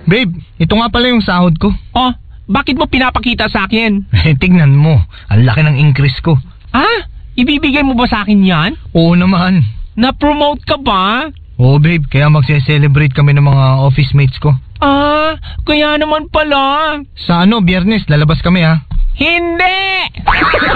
Babe, ito nga pala yung sahod ko. Oh, bakit mo pinapakita sa akin? Tignan mo, ang laki ng increase ko. Ah, ibibigay mo ba sa akin yan? Oo naman. Na-promote ka ba? Oo babe, kaya magse-celebrate kami ng mga office mates ko. Ah, kaya naman pala. Sa Biyernes, lalabas kami ha. Hindi!